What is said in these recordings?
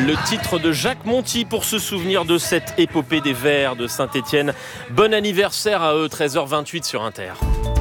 Le titre de Jacques Monty pour se souvenir de cette épopée des Verts de Saint-Étienne. Bon anniversaire à eux, 13h28 sur Inter.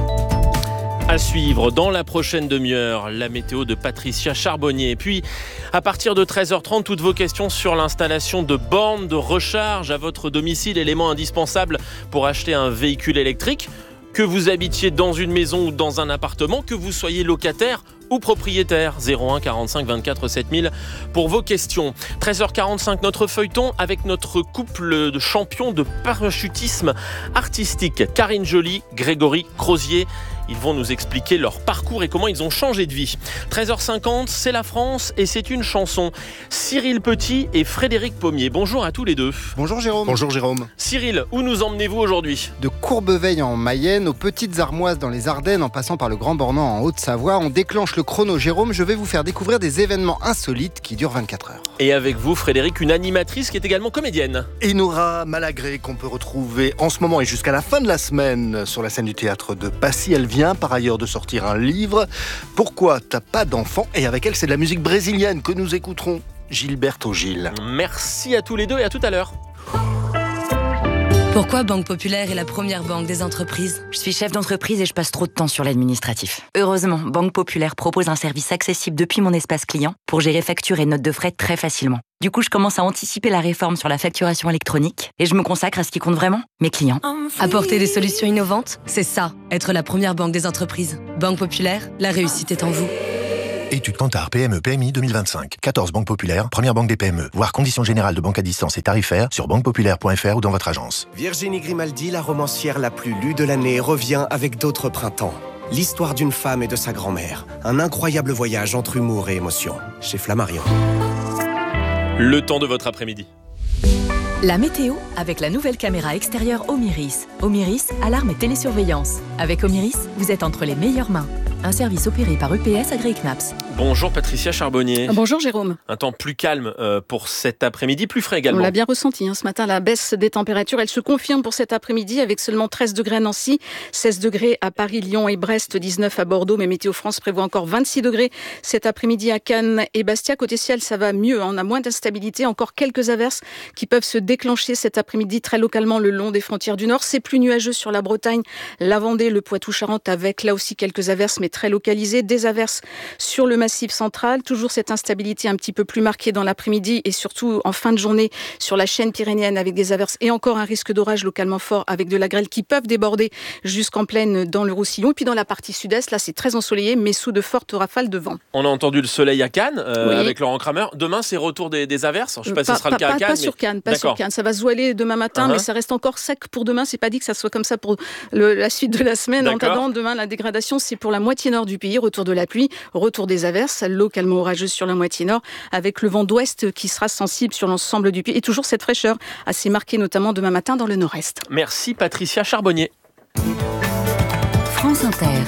À suivre dans la prochaine demi-heure, la météo de Patricia Charbonnier. Puis, à partir de 13h30, toutes vos questions sur l'installation de bornes de recharge à votre domicile, élément indispensable pour acheter un véhicule électrique. Que vous habitiez dans une maison ou dans un appartement, que vous soyez locataire ou propriétaire. 01 45 24 7000 pour vos questions. 13h45, notre feuilleton avec notre couple de champions de parachutisme artistique. Karine Joly, Grégory Crozier. Ils vont nous expliquer leur parcours et comment ils ont changé de vie. 13h50, c'est la France et c'est une chanson. Cyril Petit et Frédéric Pommier. Bonjour à tous les deux. Bonjour Jérôme. Bonjour Jérôme. Cyril, où nous emmenez-vous aujourd'hui ? De Courbeveille en Mayenne aux Petites Armoises dans les Ardennes en passant par le Grand Bornand en Haute-Savoie, on déclenche le chrono. Jérôme, je vais vous faire découvrir des événements insolites qui durent 24 heures. Et avec vous, Frédéric, une animatrice qui est également comédienne. Et Nora Malagré qu'on peut retrouver en ce moment et jusqu'à la fin de la semaine sur la scène du théâtre de Passy. Elle vient par ailleurs de sortir un livre. Pourquoi t'as pas d'enfant ? Et avec elle, c'est de la musique brésilienne que nous écouterons. Gilberto Gil. Merci à tous les deux et à tout à l'heure. Pourquoi Banque Populaire est la première banque des entreprises ? Je suis chef d'entreprise et je passe trop de temps sur l'administratif. Heureusement, Banque Populaire propose un service accessible depuis mon espace client pour gérer factures et notes de frais très facilement. Du coup, je commence à anticiper la réforme sur la facturation électronique et je me consacre à ce qui compte vraiment, mes clients. Apporter des solutions innovantes, c'est ça, être la première banque des entreprises. Banque Populaire, la réussite est en vous. Étude Kantar PME PMI 2025. 14 banques populaires, première banque des PME. Voir conditions générales de banque à distance et tarifaires sur banquepopulaire.fr ou dans votre agence. Virginie Grimaldi, la romancière la plus lue de l'année, revient avec d'autres printemps. L'histoire d'une femme et de sa grand-mère. Un incroyable voyage entre humour et émotion. Chez Flammarion. Le temps de votre après-midi. La météo avec la nouvelle caméra extérieure Omiris. Omiris, alarme et télésurveillance. Avec Omiris, vous êtes entre les meilleures mains. Un service opéré par EPS AgriKnaps. Bonjour Patricia Charbonnier. Bonjour Jérôme. Un temps plus calme pour cet après-midi, plus frais également. On l'a bien ressenti ce matin, la baisse des températures, elle se confirme pour cet après-midi avec seulement 13 degrés à Nancy, 16 degrés à Paris, Lyon et Brest, 19 à Bordeaux, mais Météo France prévoit encore 26 degrés cet après-midi à Cannes et Bastia. Côté ciel, ça va mieux, on a moins d'instabilité, encore quelques averses qui peuvent se déclencher cet après-midi très localement le long des frontières du Nord. C'est plus nuageux sur la Bretagne, la Vendée, le Poitou-Charentes avec là aussi quelques averses, mais très localisées. Des averses sur le Massif central. Toujours cette instabilité un petit peu plus marquée dans l'après-midi et surtout en fin de journée sur la chaîne pyrénéenne avec des averses et encore un risque d'orage localement fort avec de la grêle qui peuvent déborder jusqu'en plaine dans le Roussillon. Et puis dans la partie sud-est, là c'est très ensoleillé mais sous de fortes rafales de vent. On a entendu le soleil à Cannes Oui. avec Laurent Kramer. Demain c'est retour des averses. Je ne sais pas si ce sera le cas à Cannes. Pas sur Cannes, pas sur Cannes. Ça va se voiler demain matin, mais ça reste encore sec pour demain. C'est pas dit que ça soit comme ça pour la suite de la semaine. En attendant, demain la dégradation c'est pour la moitié nord du pays. Retour de la pluie, retour des averses, localement orageuses sur la moitié nord, avec le vent d'ouest qui sera sensible sur l'ensemble du pays. Et toujours cette fraîcheur assez marquée, notamment demain matin dans le nord-est. Merci Patricia Charbonnier. France Inter.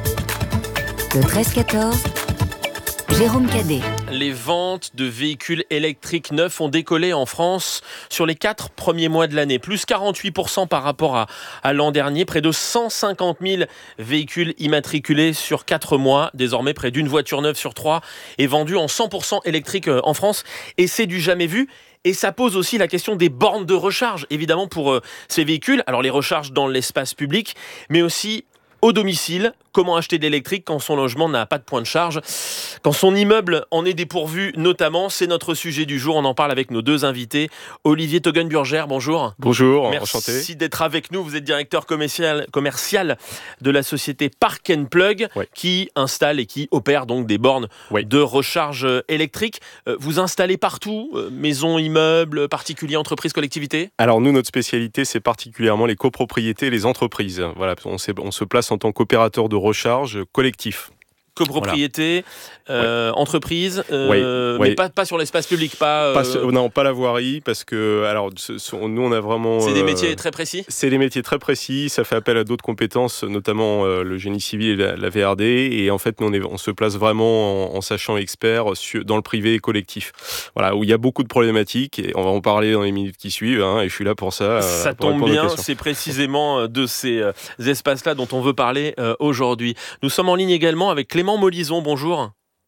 Le 13-14. Jérôme Cadet. Les ventes de véhicules électriques neufs ont décollé en France sur les 4 premiers mois de l'année. Plus 48% par rapport à l'an dernier. Près de 150 000 véhicules immatriculés sur 4 mois. Désormais, près d'une voiture neuve sur 3 est vendue en 100% électrique en France. Et c'est du jamais vu. Et ça pose aussi la question des bornes de recharge, évidemment, pour ces véhicules. Alors, les recharges dans l'espace public, mais aussi au domicile. Comment acheter de l'électrique quand son logement n'a pas de point de charge ? Quand son immeuble en est dépourvu, notamment, c'est notre sujet du jour. On en parle avec nos deux invités. Olivier Toggenburger, bonjour. Bonjour, Merci enchanté. Merci d'être avec nous. Vous êtes directeur commercial de la société Park & Plug, qui installe et qui opère donc des bornes de recharge électrique. Vous installez partout, maisons, immeubles, particuliers, entreprises, collectivités ? Alors nous, notre spécialité, c'est particulièrement les copropriétés et les entreprises. Voilà, on se place en tant qu'opérateur de recharge collectif. Copropriété, entreprise, mais pas sur l'espace public, Non, pas la voirie, parce que nous on a vraiment. C'est des métiers très précis. C'est des métiers très précis. Ça fait appel à d'autres compétences, notamment le génie civil et la VRD. Et en fait, nous on se place vraiment en sachant expert dans le privé et collectif. Voilà, où il y a beaucoup de problématiques et on va en parler dans les minutes qui suivent. Et je suis là pour ça. Ça tombe bien. C'est précisément de ces espaces-là dont on veut parler aujourd'hui. Nous sommes en ligne également avec Clément Molison, bonjour.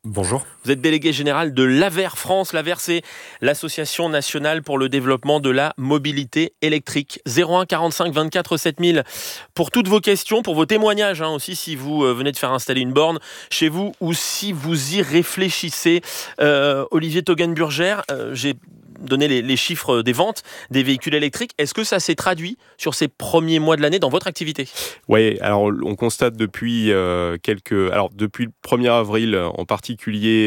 Bonjour. Vous êtes délégué général de l'AVER France. L'AVER, c'est l'Association nationale pour le développement de la mobilité électrique. 01 45 24 7000 pour toutes vos questions, pour vos témoignages aussi, si vous venez de faire installer une borne chez vous ou si vous y réfléchissez. Olivier Toggenburger, j'ai donné les chiffres des ventes des véhicules électriques. Est-ce que ça s'est traduit sur ces premiers mois de l'année dans votre activité ? Oui, alors on constate depuis depuis le 1er avril en particulier,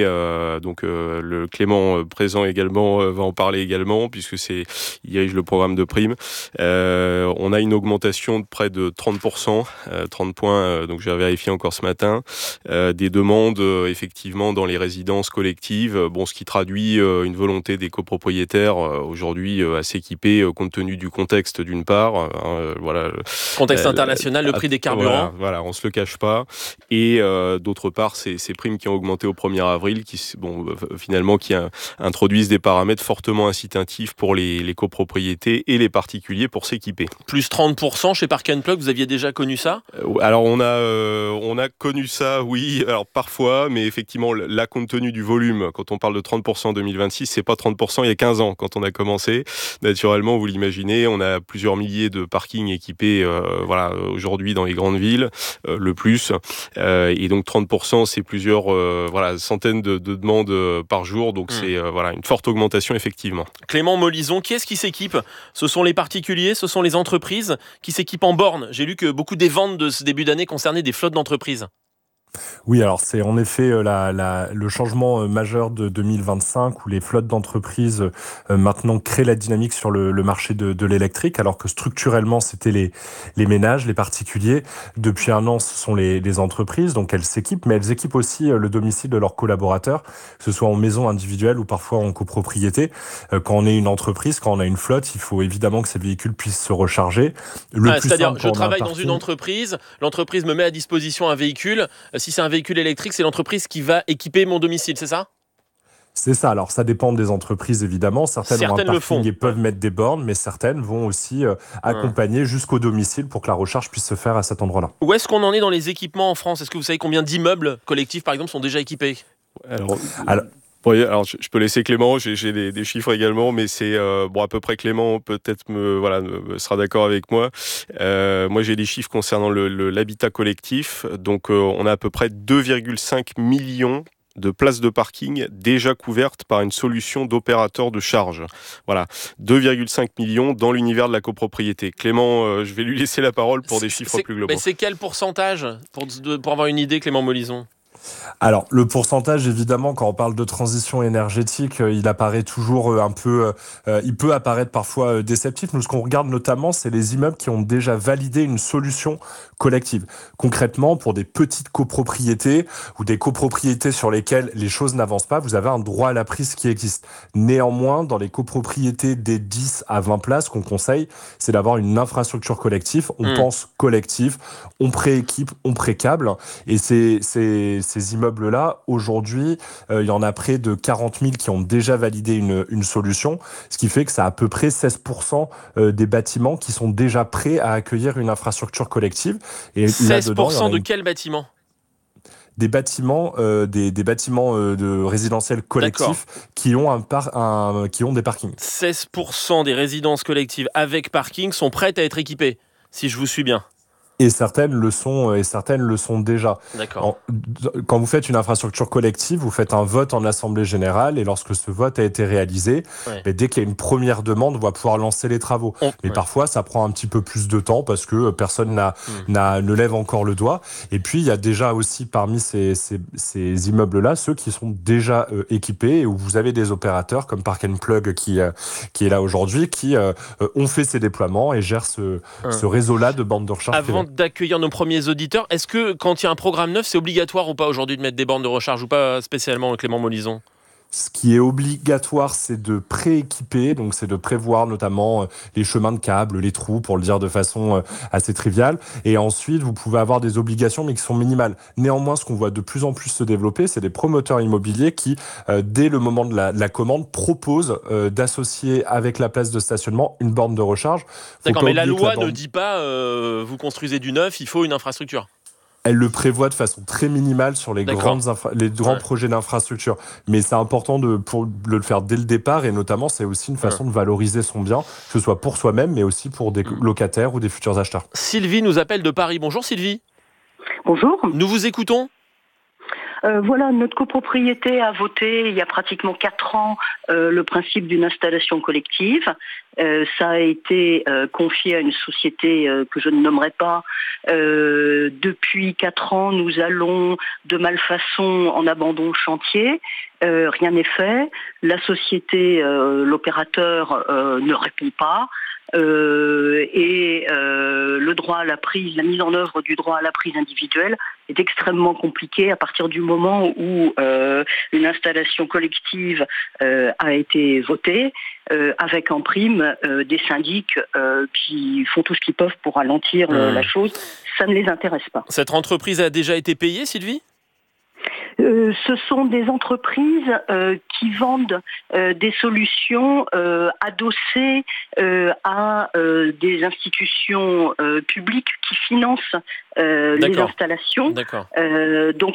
le Clément présent également va en parler également puisque il dirige le programme de primes. On a une augmentation de près de 30%, 30 points, donc j'ai vérifié encore ce matin, des demandes effectivement dans les résidences collectives, ce qui traduit une volonté des copropriétaires aujourd'hui à s'équiper compte tenu du contexte d'une part. Contexte international, le prix des carburants. Voilà, on se le cache pas. Et d'autre part, ces primes qui ont augmenté au 1er avril, qui introduisent des paramètres fortement incitatifs pour les copropriétés et les particuliers pour s'équiper. Plus 30% chez Park & Plug, vous aviez déjà connu ça ? Alors on a connu ça, oui, alors parfois, mais effectivement, là, compte tenu du volume, quand on parle de 30% en 2026, c'est pas 30% il y a 15 ans quand on a commencé. Naturellement, vous l'imaginez, on a plusieurs milliers de parkings équipés aujourd'hui dans les grandes villes, le plus. Et donc 30%, c'est plusieurs centaines de demandes par jour. Donc c'est une forte augmentation, effectivement. Clément Molison, qui est-ce qui s'équipe ? Ce sont les particuliers, ce sont les entreprises qui s'équipent en bornes. J'ai lu que beaucoup des ventes de ce début d'année concernaient des flottes d'entreprises. Oui, alors c'est en effet le changement majeur de 2025 où les flottes d'entreprises maintenant créent la dynamique sur le marché de l'électrique, alors que structurellement c'était les ménages, les particuliers. Depuis un an, ce sont les entreprises, donc elles s'équipent, mais elles équipent aussi le domicile de leurs collaborateurs, que ce soit en maison individuelle ou parfois en copropriété. Quand on est une entreprise, quand on a une flotte, il faut évidemment que ces véhicules puissent se recharger. C'est-à-dire, je travaille dans une entreprise, l'entreprise me met à disposition un véhicule. Si c'est un véhicule électrique, c'est l'entreprise qui va équiper mon domicile, c'est ça ? C'est ça. Alors, ça dépend des entreprises, évidemment. Certaines ont un parking et peuvent mettre des bornes, mais certaines vont aussi accompagner jusqu'au domicile pour que la recharge puisse se faire à cet endroit-là. Où est-ce qu'on en est dans les équipements en France ? Est-ce que vous savez combien d'immeubles collectifs, par exemple, sont déjà équipés ? Alors, je peux laisser Clément, j'ai des chiffres également, mais c'est à peu près Clément peut-être sera d'accord avec moi. Moi, j'ai des chiffres concernant l'habitat collectif. Donc, on a à peu près 2,5 millions de places de parking déjà couvertes par une solution d'opérateur de charge. Voilà, 2,5 millions dans l'univers de la copropriété. Clément, je vais lui laisser la parole pour des chiffres plus globaux. Mais c'est quel pourcentage pour avoir une idée, Clément Molison ? Alors, le pourcentage, évidemment, quand on parle de transition énergétique, il apparaît toujours il peut apparaître parfois déceptif. Nous, ce qu'on regarde notamment, c'est les immeubles qui ont déjà validé une solution collective. Concrètement, pour des petites copropriétés ou des copropriétés sur lesquelles les choses n'avancent pas, vous avez un droit à la prise qui existe. Néanmoins, dans les copropriétés des 10 à 20 places qu'on conseille, c'est d'avoir une infrastructure collective. On pense collectif, on prééquipe, on précable. Et ces immeubles-là, aujourd'hui, il y en a près de 40 000 qui ont déjà validé une solution, ce qui fait que c'est à peu près 16% des bâtiments qui sont déjà prêts à accueillir une infrastructure collective. Et 16% de quel bâtiment ? Des bâtiments, des bâtiments de résidentiels collectifs qui ont qui ont des parkings. 16% des résidences collectives avec parking sont prêtes à être équipées, si je vous suis bien. Et certaines le sont déjà. D'accord. Quand vous faites une infrastructure collective, vous faites un vote en assemblée générale et lorsque ce vote a été réalisé, dès qu'il y a une première demande, on va pouvoir lancer les travaux. Mais parfois, ça prend un petit peu plus de temps parce que personne ne lève encore le doigt. Et puis, il y a déjà aussi parmi ces immeubles-là, ceux qui sont déjà équipés et où vous avez des opérateurs comme Park & Plug qui est là aujourd'hui, qui ont fait ces déploiements et gèrent ce réseau-là de bornes de recharge. Avant d'accueillir nos premiers auditeurs, est-ce que quand il y a un programme neuf, c'est obligatoire ou pas aujourd'hui de mettre des bornes de recharge ou pas spécialement, Clément Molison ? Ce qui est obligatoire, c'est de prééquiper, donc c'est de prévoir notamment les chemins de câbles, les trous, pour le dire de façon assez triviale. Et ensuite, vous pouvez avoir des obligations, mais qui sont minimales. Néanmoins, ce qu'on voit de plus en plus se développer, c'est des promoteurs immobiliers qui, dès le moment de la commande, proposent d'associer avec la place de stationnement une borne de recharge. D'accord, mais la loi ne dit pas vous construisez du neuf, il faut une infrastructure. elle le prévoit de façon très minimale sur les grands projets d'infrastructure. Mais c'est important de le faire dès le départ, et notamment, c'est aussi une façon de valoriser son bien, que ce soit pour soi-même, mais aussi pour des locataires ou des futurs acheteurs. Sylvie nous appelle de Paris. Bonjour Sylvie. Bonjour. Nous vous écoutons. Voilà, notre copropriété a voté il y a pratiquement 4 ans le principe d'une installation collective. Ça a été confié à une société que je ne nommerai pas. Depuis 4 ans, nous allons de malfaçon en abandon chantier. Rien n'est fait. La société, l'opérateur ne répond pas. Le droit à la prise, la mise en œuvre du droit à la prise individuelle est extrêmement compliquée à partir du moment où une installation collective a été votée, avec en prime des syndics qui font tout ce qu'ils peuvent pour ralentir la chose. Ça ne les intéresse pas. Cette entreprise a déjà été payée, Sylvie ? Ce sont des entreprises qui vendent des solutions adossées à des institutions publiques qui financent les installations. Donc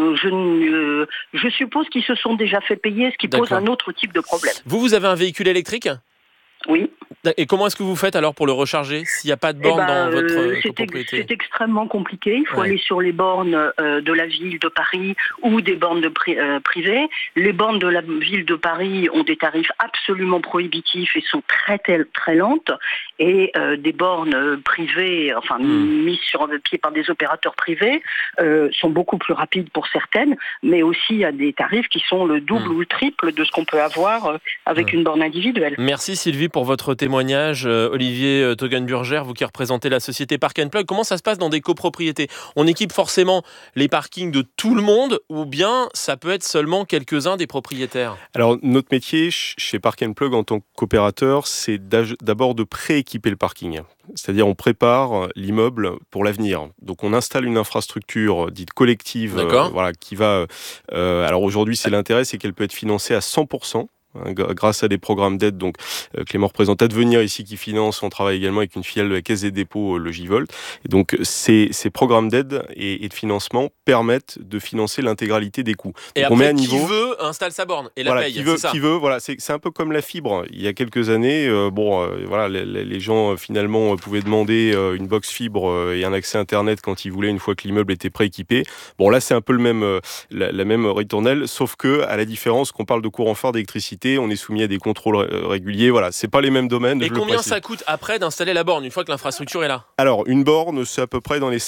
je suppose qu'ils se sont déjà fait payer, ce qui pose un autre type de problème. Vous avez un véhicule électrique ? Oui. Et comment est-ce que vous faites alors pour le recharger s'il n'y a pas de borne dans votre copropriété ? C'est extrêmement compliqué. Il faut aller sur les bornes de la ville de Paris ou des bornes privées. Les bornes de la ville de Paris ont des tarifs absolument prohibitifs et sont très très lentes. Et des bornes privées, mises sur pied par des opérateurs privés, sont beaucoup plus rapides pour certaines, mais aussi à des tarifs qui sont le double ou le triple de ce qu'on peut avoir avec une borne individuelle. Merci Sylvie pour votre témoignage. Olivier Toggenburger, vous qui représentez la société Park & Plug, comment ça se passe dans des copropriétés ? On équipe forcément les parkings de tout le monde, ou bien ça peut être seulement quelques-uns des propriétaires ? Alors notre métier chez Park & Plug en tant que coopérateur, c'est d'abord de prééquiper le parking. C'est-à-dire on prépare l'immeuble pour l'avenir. Donc on installe une infrastructure dite collective, qui va... alors aujourd'hui, l'intérêt, c'est qu'elle peut être financée à 100%. Grâce à des programmes d'aide, donc Clément représente Advenir ici qui finance. On travaille également avec une filiale de la Caisse des dépôts, le Givolt. Et donc ces programmes d'aide et de financement permettent de financer l'intégralité des coûts. Et donc, après, on met à niveau, qui veut installe sa borne et la paye. Qui veut, c'est un peu comme la fibre. Il y a quelques années, les gens finalement pouvaient demander une box fibre et un accès Internet quand ils voulaient, une fois que l'immeuble était prééquipé. Bon, là c'est un peu la même ritournelle, sauf que à la différence qu'on parle de courant fort d'électricité, on est soumis à des contrôles réguliers. Voilà, c'est pas les mêmes domaines. Et combien ça coûte après d'installer la borne une fois que l'infrastructure est là ? Alors, une borne, c'est à peu près dans les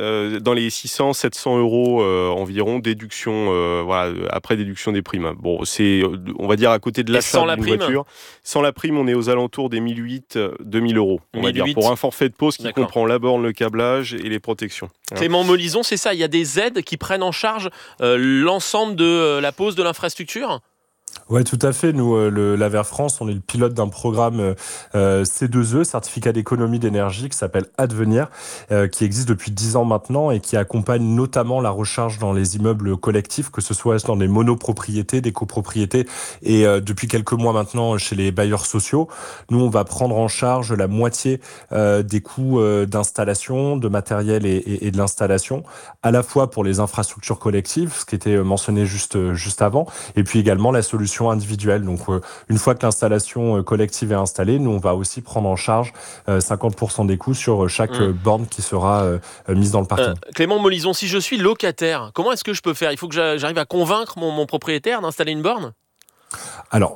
600-700 euros environ, déduction, après déduction des primes. Bon, c'est, on va dire, à côté de l'achat d'une voiture. Sans la prime, on est aux alentours des 1 800-2 000 euros, on va dire, pour un forfait de pose qui comprend la borne, le câblage et les protections. Clément Molison, c'est ça, il y a des aides qui prennent en charge l'ensemble de la pose de l'infrastructure ? Oui, tout à fait. Nous, l'Aver France, on est le pilote d'un programme C2E, certificat d'économie d'énergie, qui s'appelle Advenir, qui existe depuis 10 ans maintenant et qui accompagne notamment la recharge dans les immeubles collectifs, que ce soit dans des monopropriétés, des copropriétés et depuis quelques mois maintenant chez les bailleurs sociaux. Nous, on va prendre en charge la moitié des coûts d'installation, de matériel et de l'installation, à la fois pour les infrastructures collectives, ce qui était mentionné juste avant, et puis également la solution individuelle. Donc, une fois que l'installation collective est installée, nous, on va aussi prendre en charge 50% des coûts sur chaque borne qui sera mise dans le parking. Clément Molison, si je suis locataire, comment est-ce que je peux faire ? Il faut que j'arrive à convaincre mon propriétaire d'installer une borne ? Alors,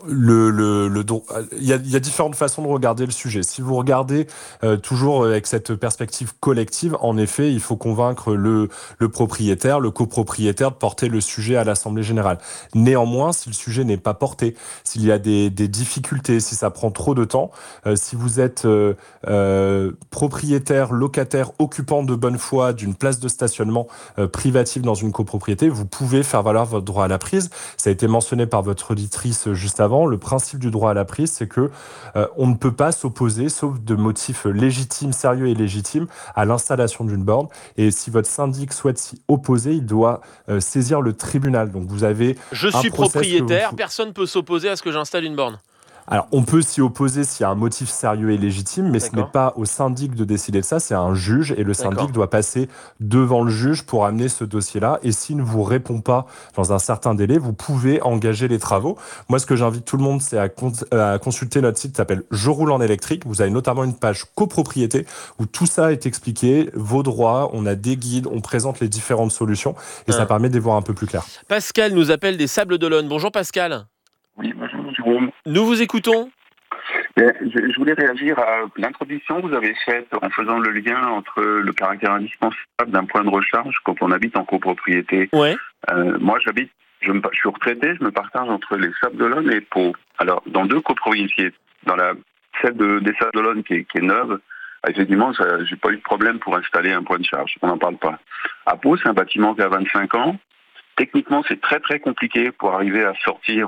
il y a différentes façons de regarder le sujet. Si vous regardez toujours avec cette perspective collective, en effet, il faut convaincre le propriétaire, le copropriétaire de porter le sujet à l'Assemblée générale. Néanmoins, si le sujet n'est pas porté, s'il y a des difficultés, si ça prend trop de temps, si vous êtes propriétaire, locataire, occupant de bonne foi d'une place de stationnement privative dans une copropriété, vous pouvez faire valoir votre droit à la prise. Ça a été mentionné par votre auditrice juste avant. Le principe du droit à la prise, c'est que on ne peut pas s'opposer, sauf de motifs légitimes, sérieux et légitimes, à l'installation d'une borne. Et si votre syndic souhaite s'y opposer, il doit saisir le tribunal. Donc vous avez Je suis propriétaire, personne ne peut s'opposer à ce que j'installe une borne. Alors, on peut s'y opposer s'il y a un motif sérieux et légitime, mais ce D'accord. n'est pas au syndic de décider de ça, c'est un juge, et le syndic D'accord. doit passer devant le juge pour amener ce dossier-là, et s'il ne vous répond pas dans un certain délai, vous pouvez engager les travaux. Moi, ce que j'invite tout le monde, c'est à consulter notre site qui s'appelle Je roule en électrique. Vous avez notamment une page copropriété où tout ça est expliqué, vos droits, on a des guides, on présente les différentes solutions, et ça permet d'y voir un peu plus clair. Pascal nous appelle des Sables d'Olonne. Bonjour Pascal. Oui, bonjour Jérôme. Nous vous écoutons. Je voulais réagir à l'introduction que vous avez faite en faisant le lien entre le caractère indispensable d'un point de recharge quand on habite en copropriété. Ouais. Moi, je suis retraité, je me partage entre les Sables d'Olonne et Pau. Alors, dans 2 copropriétés, dans celle des Sables d'Olonne qui est neuve, effectivement, j'ai pas eu de problème pour installer un point de charge. On n'en parle pas. À Pau, c'est un bâtiment qui a 25 ans. Techniquement, c'est très très compliqué pour arriver à sortir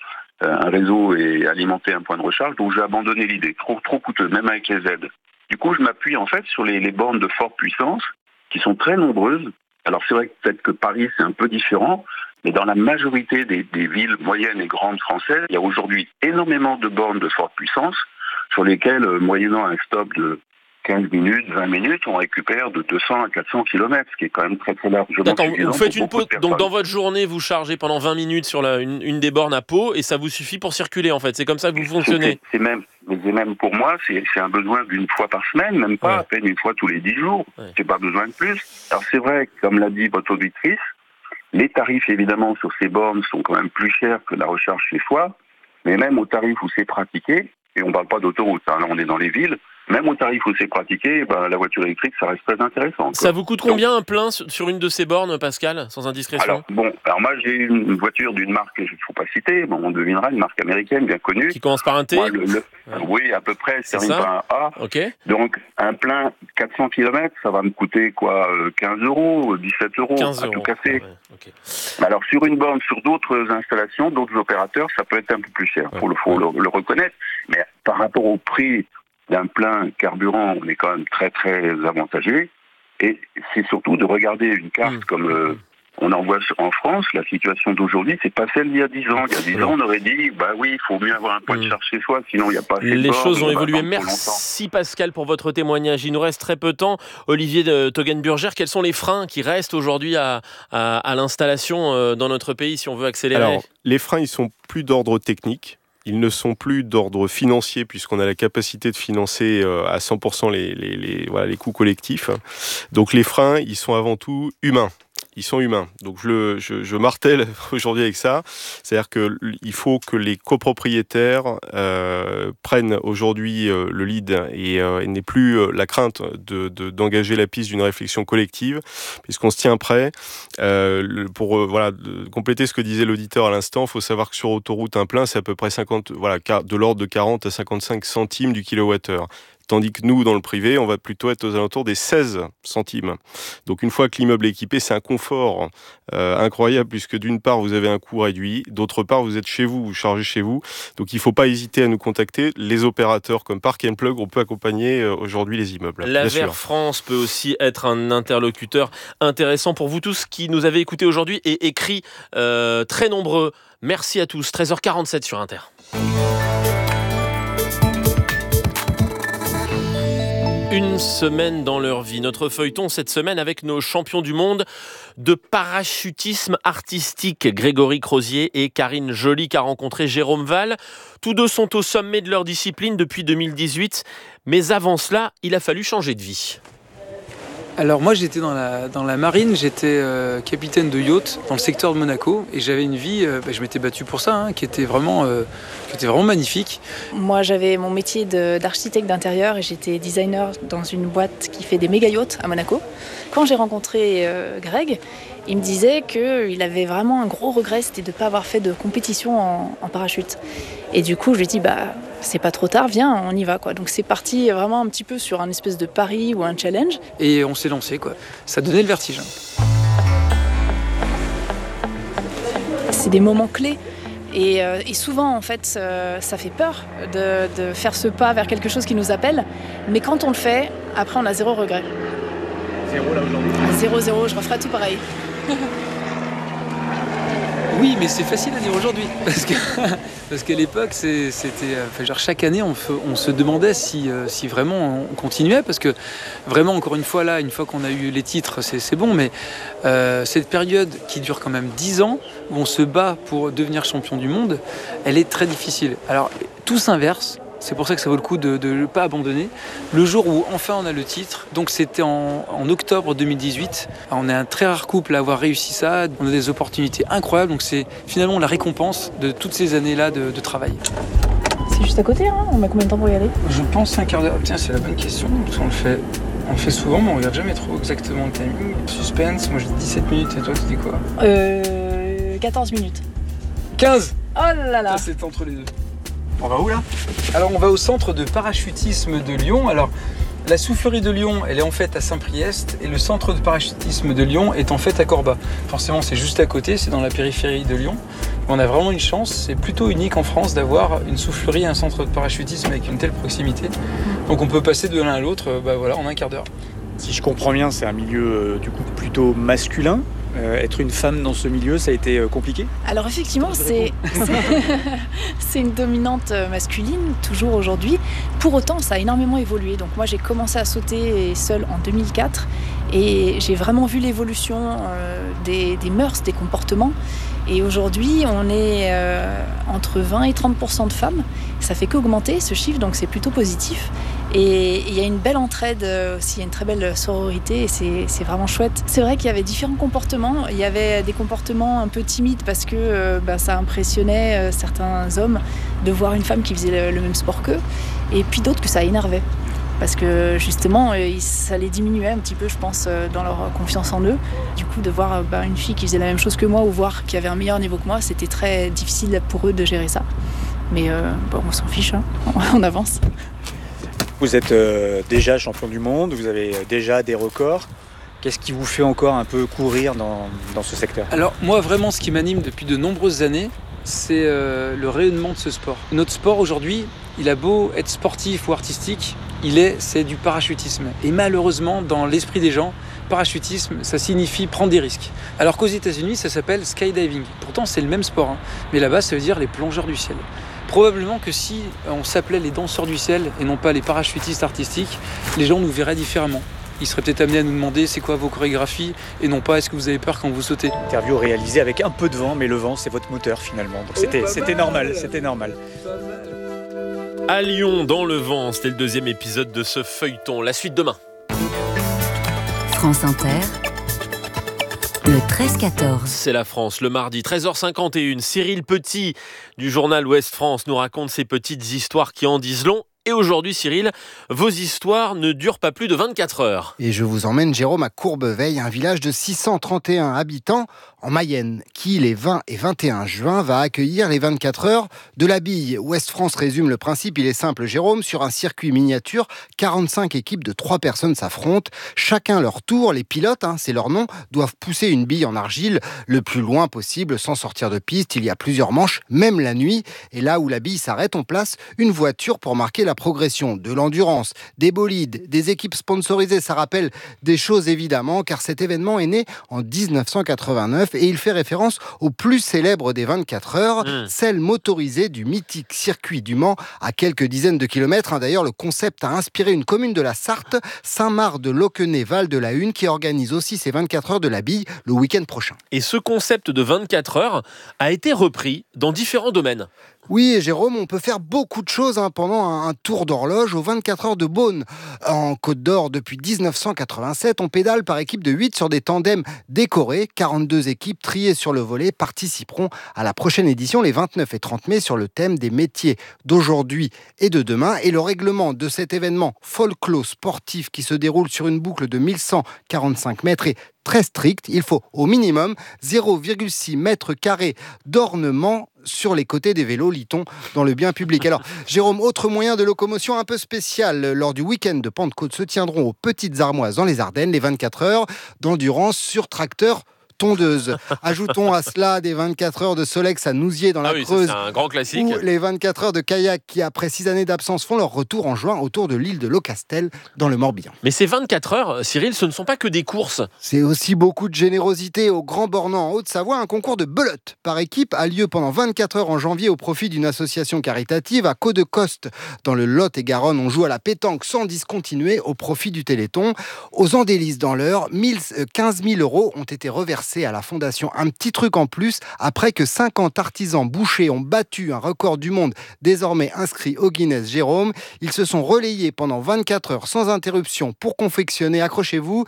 un réseau et alimenter un point de recharge, donc j'ai abandonné l'idée. Trop coûteux, même avec les aides. Du coup, je m'appuie en fait sur les bornes de forte puissance, qui sont très nombreuses. Alors c'est vrai que peut-être que Paris, c'est un peu différent, mais dans la majorité des villes moyennes et grandes françaises, il y a aujourd'hui énormément de bornes de forte puissance, sur lesquelles, moyennant un stop de 15 minutes, 20 minutes, on récupère de 200 à 400 km, ce qui est quand même très très largement D'accord, suffisant. vous faites une pour pause. beaucoup de Donc personnes. dans votre journée, vous chargez pendant 20 minutes sur une des bornes à Pau et ça vous suffit pour circuler en fait. C'est comme ça que vous fonctionnez. C'est même pour moi, c'est un besoin d'une fois par semaine, même pas à peine une fois tous les 10 jours. J'ai pas besoin de plus. Alors c'est vrai, comme l'a dit votre auditrice, les tarifs évidemment sur ces bornes sont quand même plus chers que la recharge chez soi, mais même au tarif où c'est pratiqué, et on parle pas d'autoroute, là on est dans les villes, même au tarif où c'est pratiqué, la voiture électrique, ça reste très intéressant. Ça vous coûte combien un plein sur une de ces bornes, Pascal, sans indiscrétion? Alors moi j'ai une voiture d'une marque que je ne faut pas citer, on devinera, une marque américaine bien connue. Qui commence par un T? Oui, à peu près, c'est termine par un A. Okay. Donc un plein 400 km, ça va me coûter quoi, 15 €, 17 € 15 à tout €. casser. Ouais, okay. Alors sur une borne, sur d'autres installations, d'autres opérateurs, ça peut être un peu plus cher, faut le reconnaître. Mais par rapport au prix d'un plein carburant, on est quand même très très avantagé. Et c'est surtout de regarder une carte comme on en voit en France. La situation d'aujourd'hui, c'est pas celle d'il y a 10 ans. Il y a 10 ans, on aurait dit, oui, il faut mieux avoir un point de charge chez soi, sinon il n'y a pas assez de Les bornes, choses ont on va évolué. attendre trop Merci Pascal pour votre témoignage. Il nous reste très peu de temps. Olivier de Toggenburger, quels sont les freins qui restent aujourd'hui à l'installation dans notre pays si on veut accélérer? Alors, les freins, ils sont plus d'ordre technique. Ils ne sont plus d'ordre financier puisqu'on a la capacité de financer à 100% les coûts collectifs. Donc les freins, ils sont avant tout humains. Ils sont humains. Donc je martèle aujourd'hui avec ça. C'est-à-dire qu'il faut que les copropriétaires prennent aujourd'hui le lead et n'aient plus la crainte d'engager la piste d'une réflexion collective, puisqu'on se tient prêt. Pour compléter ce que disait l'auditeur à l'instant, il faut savoir que sur autoroute, un plein, c'est à peu près de l'ordre de 40 à 55 centimes du kilowattheure. Tandis que nous, dans le privé, on va plutôt être aux alentours des 16 centimes. Donc une fois que l'immeuble est équipé, c'est un confort incroyable, puisque d'une part, vous avez un coût réduit, d'autre part, vous êtes chez vous, vous chargez chez vous. Donc il ne faut pas hésiter à nous contacter. Les opérateurs comme Park & Plug, on peut accompagner aujourd'hui les immeubles. L'Aver France peut aussi être un interlocuteur intéressant pour vous tous qui nous avez écoutés aujourd'hui et écrit très nombreux. Merci à tous. 13h47 sur Inter. Une semaine dans leur vie. Notre feuilleton cette semaine avec nos champions du monde de parachutisme artistique, Grégory Crozier et Karine Joly, qui a rencontré Jérôme Val. Tous deux sont au sommet de leur discipline depuis 2018. Mais avant cela, il a fallu changer de vie. Alors moi j'étais dans la marine, j'étais capitaine de yacht dans le secteur de Monaco et j'avais une vie, je m'étais battu pour ça, qui était vraiment magnifique. Moi j'avais mon métier d'architecte d'intérieur et j'étais designer dans une boîte qui fait des méga yachts à Monaco. Quand j'ai rencontré Greg, il me disait qu'il avait vraiment un gros regret, c'était de ne pas avoir fait de compétition en parachute. Et du coup je lui ai dit c'est pas trop tard, viens, on y va quoi. Donc c'est parti vraiment un petit peu sur un espèce de pari ou un challenge. Et on s'est lancé quoi. Ça donnait le vertige. C'est des moments clés. Et souvent en fait ça fait peur de faire ce pas vers quelque chose qui nous appelle. Mais quand on le fait, après on a zéro regret. 0 là aujourd'hui. 0, je referai tout pareil. Oui, mais c'est facile à dire aujourd'hui, parce qu'à l'époque, c'était, genre chaque année, on se demandait si vraiment on continuait, parce que vraiment, encore une fois, là, une fois qu'on a eu les titres, c'est bon, mais cette période qui dure quand même 10 ans, où on se bat pour devenir champion du monde, elle est très difficile. Alors, tout s'inverse. C'est pour ça que ça vaut le coup de ne pas abandonner. Le jour où enfin on a le titre, donc c'était en octobre 2018. Alors on est un très rare couple à avoir réussi ça. On a des opportunités incroyables. Donc c'est finalement la récompense de toutes ces années-là de travail. C'est juste à côté, hein. On met combien de temps pour y aller ? Je pense un quart d'heure. Tiens, c'est la bonne question. Parce qu'on le fait souvent, mais on regarde jamais trop exactement le timing. Suspense, moi je dis 17 minutes et toi tu dis quoi ? 14 minutes. 15 ! Oh là là ! Ça, c'est entre les deux. On va où là ? Alors on va au centre de parachutisme de Lyon. Alors la soufflerie de Lyon, elle est en fait à Saint-Priest et le centre de parachutisme de Lyon est en fait à Corba. Forcément c'est juste à côté, c'est dans la périphérie de Lyon. On a vraiment une chance, c'est plutôt unique en France d'avoir une soufflerie et un centre de parachutisme avec une telle proximité. Donc on peut passer de l'un à l'autre en un quart d'heure. Si je comprends bien, c'est un milieu du coup plutôt masculin. Être une femme dans ce milieu, ça a été compliqué ? Alors effectivement, c'est une dominante masculine, toujours aujourd'hui. Pour autant, ça a énormément évolué. Donc moi, j'ai commencé à sauter seule en 2004 et j'ai vraiment vu l'évolution des mœurs, des comportements. Et aujourd'hui, on est entre 20 et 30% de femmes. Ça fait qu'augmenter ce chiffre, donc c'est plutôt positif. Et il y a une belle entraide aussi, il y a une très belle sororité et c'est vraiment chouette. C'est vrai qu'il y avait différents comportements. Il y avait des comportements un peu timides parce que ça impressionnait certains hommes de voir une femme qui faisait le même sport qu'eux. Et puis d'autres que ça énervait. Parce que justement, ça les diminuait un petit peu, je pense, dans leur confiance en eux. Du coup, de voir une fille qui faisait la même chose que moi ou voir qui avait un meilleur niveau que moi, c'était très difficile pour eux de gérer ça. Mais on s'en fiche, hein. On avance. Vous êtes déjà champion du monde, vous avez déjà des records. Qu'est-ce qui vous fait encore un peu courir dans ce secteur ? Alors moi, vraiment, ce qui m'anime depuis de nombreuses années, c'est le rayonnement de ce sport. Notre sport aujourd'hui, il a beau être sportif ou artistique, c'est du parachutisme. Et malheureusement, dans l'esprit des gens, parachutisme, ça signifie prendre des risques. Alors qu'aux États-Unis, ça s'appelle skydiving. Pourtant, c'est le même sport, hein. Mais là-bas, ça veut dire les plongeurs du ciel. Probablement que si on s'appelait les danseurs du ciel et non pas les parachutistes artistiques, les gens nous verraient différemment. Ils seraient peut-être amenés à nous demander c'est quoi vos chorégraphies et non pas est-ce que vous avez peur quand vous sautez. Interview réalisée avec un peu de vent, mais le vent c'est votre moteur finalement. Donc c'était normal. À Lyon, dans le vent, c'était le deuxième épisode de ce feuilleton. La suite demain. France Inter. Le 13-14. C'est la France, le mardi, 13h51. Cyril Petit, du journal Ouest France, nous raconte ces petites histoires qui en disent long. Et aujourd'hui, Cyril, vos histoires ne durent pas plus de 24 heures. Et je vous emmène, Jérôme, à Courbeveille, un village de 631 habitants en Mayenne, qui, les 20 et 21 juin, va accueillir les 24 heures de la bille. Ouest France résume le principe, il est simple, Jérôme. Sur un circuit miniature, 45 équipes de 3 personnes s'affrontent. Chacun leur tour, les pilotes, c'est leur nom, doivent pousser une bille en argile le plus loin possible sans sortir de piste. Il y a plusieurs manches, même la nuit. Et là où la bille s'arrête, on place une voiture pour marquer la progression, de l'endurance, des bolides, des équipes sponsorisées. Ça rappelle des choses évidemment, car cet événement est né en 1989 et il fait référence au plus célèbre des 24 heures, celle motorisée du mythique circuit du Mans à quelques dizaines de kilomètres. D'ailleurs, le concept a inspiré une commune de la Sarthe, Saint-Marc-de-Locquenay-Val de la Hune, qui organise aussi ces 24 heures de la bille le week-end prochain. Et ce concept de 24 heures a été repris dans différents domaines. Oui, et Jérôme, on peut faire beaucoup de choses pendant un tour d'horloge aux 24 heures de Beaune. En Côte d'Or, depuis 1987, on pédale par équipe de 8 sur des tandems décorés. 42 équipes triées sur le volet participeront à la prochaine édition les 29 et 30 mai sur le thème des métiers d'aujourd'hui et de demain. Et le règlement de cet événement folklore sportif qui se déroule sur une boucle de 1145 mètres est très strict. Il faut au minimum 0,6 mètres carrés d'ornement sur les côtés des vélos, lit-on dans le bien public. Alors, Jérôme, autre moyen de locomotion un peu spécial. Lors du week-end de Pentecôte se tiendront aux Petites Armoises dans les Ardennes les 24 heures d'endurance sur tracteur tondeuse. Ajoutons à cela des 24 heures de Solex à Nousier dans la Creuse. C'est un grand classique. Ou les 24 heures de kayak qui, après 6 années d'absence, font leur retour en juin autour de l'île de Locastel dans le Morbihan. Mais ces 24 heures, Cyril, ce ne sont pas que des courses. C'est aussi beaucoup de générosité. Au Grand Bornand, en Haute-Savoie, un concours de belote par équipe a lieu pendant 24 heures en janvier au profit d'une association caritative. À Caux-de-Coste, dans le Lot-et-Garonne, on joue à la pétanque sans discontinuer au profit du Téléthon. Aux Andelys, dans l'Eure, 15 000 € ont été reversés à la fondation. Un petit truc en plus, après que 50 artisans bouchers ont battu un record du monde désormais inscrit au Guinness Jérôme, ils se sont relayés pendant 24 heures sans interruption pour confectionner, accrochez-vous,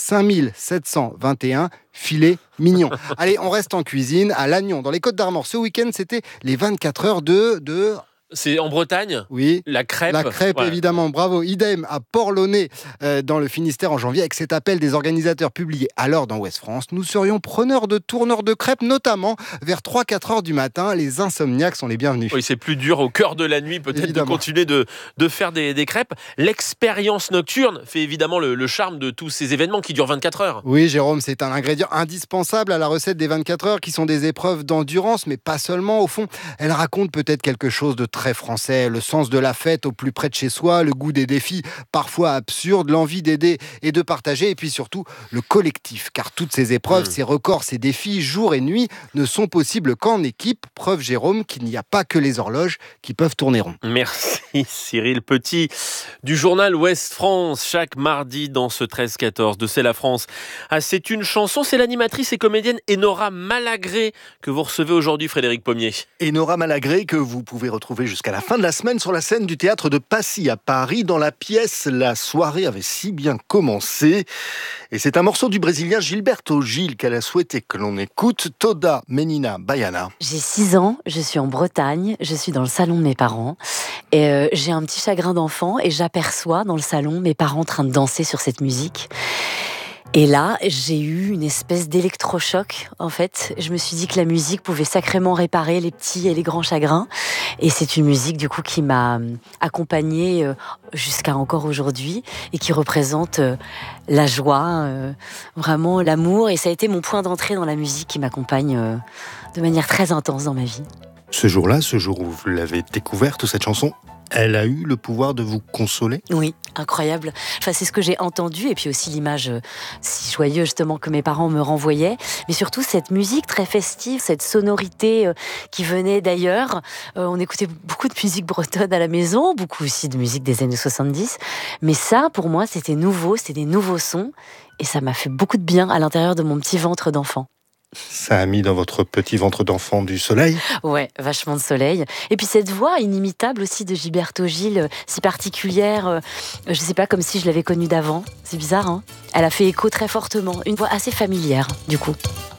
5721 filets mignons. Allez, on reste en cuisine à Lannion, dans les Côtes-d'Armor. Ce week-end, c'était les 24 heures de... C'est en Bretagne ? Oui. La crêpe. La crêpe, ouais. Évidemment. Bravo. Idem à Port-Launay, dans le Finistère en janvier, avec cet appel des organisateurs publié alors dans Ouest France. Nous serions preneurs de tourneurs de crêpes, notamment vers 3-4 heures du matin. Les insomniaques sont les bienvenus. Oui, c'est plus dur au cœur de la nuit, peut-être, évidemment, de continuer de faire des crêpes. L'expérience nocturne fait évidemment le charme de tous ces événements qui durent 24 heures. Oui, Jérôme, c'est un ingrédient indispensable à la recette des 24 heures, qui sont des épreuves d'endurance, mais pas seulement. Au fond, elles racontent peut-être quelque chose de très français, le sens de la fête au plus près de chez soi, le goût des défis parfois absurdes, l'envie d'aider et de partager, et puis surtout le collectif, car toutes ces épreuves, ces records, ces défis, jour et nuit, ne sont possibles qu'en équipe. Preuve, Jérôme, qu'il n'y a pas que les horloges qui peuvent tourner rond. Merci Cyril Petit du journal Ouest France, chaque mardi dans ce 13-14 de C'est la France. Ah, c'est une chanson, c'est l'animatrice et comédienne Enora Malagré que vous recevez aujourd'hui, Frédéric Pommier. Enora Malagré que vous pouvez retrouver jusqu'à la fin de la semaine sur la scène du théâtre de Passy à Paris, dans la pièce La soirée avait si bien commencé. Et c'est un morceau du Brésilien Gilberto Gil qu'elle a souhaité que l'on écoute, Toda Menina Baiana. J'ai 6 ans, je suis en Bretagne, je suis dans le salon de mes parents et j'ai un petit chagrin d'enfant et j'aperçois dans le salon mes parents en train de danser sur cette musique. Et là, j'ai eu une espèce d'électrochoc, en fait. Je me suis dit que la musique pouvait sacrément réparer les petits et les grands chagrins. Et c'est une musique, du coup, qui m'a accompagnée jusqu'à encore aujourd'hui et qui représente la joie, vraiment l'amour. Et ça a été mon point d'entrée dans la musique qui m'accompagne de manière très intense dans ma vie. Ce jour-là, ce jour où vous l'avez découverte, cette chanson, elle a eu le pouvoir de vous consoler ? Oui, incroyable. Enfin, c'est ce que j'ai entendu, et puis aussi l'image si joyeuse justement que mes parents me renvoyaient, mais surtout cette musique très festive, cette sonorité qui venait d'ailleurs. On écoutait beaucoup de musique bretonne à la maison, beaucoup aussi de musique des années 70, mais ça, pour moi, c'était nouveau, c'était des nouveaux sons, et ça m'a fait beaucoup de bien à l'intérieur de mon petit ventre d'enfant. Ça a mis dans votre petit ventre d'enfant du soleil ? Ouais, vachement de soleil. Et puis cette voix inimitable aussi de Gilberto Gil, si particulière, je sais pas, comme si je l'avais connue d'avant. C'est bizarre, hein ? Elle a fait écho très fortement. Une voix assez familière, du coup.